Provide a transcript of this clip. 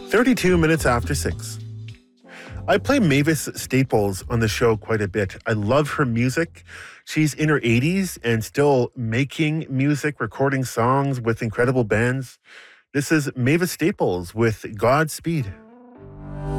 32 minutes after 6. I play Mavis Staples on the show quite a bit. I love her music. She's in her 80s and still making music, recording songs with incredible bands. This is Mavis Staples with Godspeed.